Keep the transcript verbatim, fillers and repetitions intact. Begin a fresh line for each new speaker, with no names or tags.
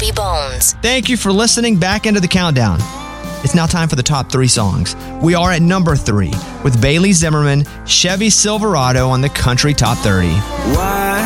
Bobby Bones.
Thank you for listening back into the countdown. It's now time for the top three songs. We are at number three with Bailey Zimmerman, Chevy Silverado on the Country Top thirty.
Why?